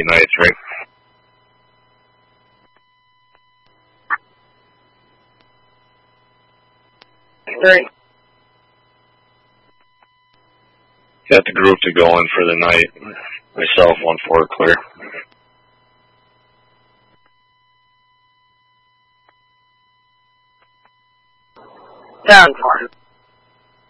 late nights, right? Right. Got the group to go in for the night. Myself, 1-4 clear. Down 4.